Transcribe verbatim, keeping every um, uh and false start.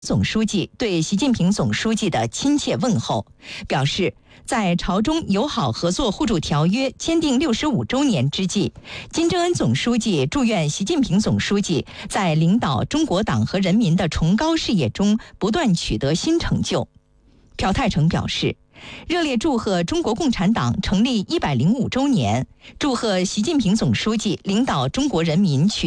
总书记对习近平总书记的亲切问候，表示在朝中友好合作互助条约签订六十五周年之际，金正恩总书记祝愿习近平总书记在领导中国党和人民的崇高事业中不断取得新成就。朴泰成表示，热烈祝贺中国共产党成立一百零五周年，祝贺习近平总书记领导中国人民取